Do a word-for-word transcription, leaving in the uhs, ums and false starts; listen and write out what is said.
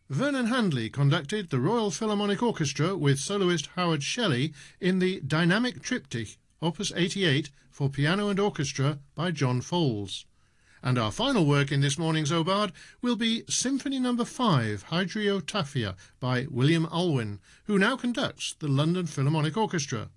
Vernon Handley conducted the Royal Philharmonic Orchestra with soloist Howard Shelley in the Dynamic Triptych, opus eighty-eight, for piano and orchestra by John Foles. And our final work in this morning's Aubade will be Symphony Number five, Hydriotaphia, by William Alwyn, who now conducts the London Philharmonic Orchestra.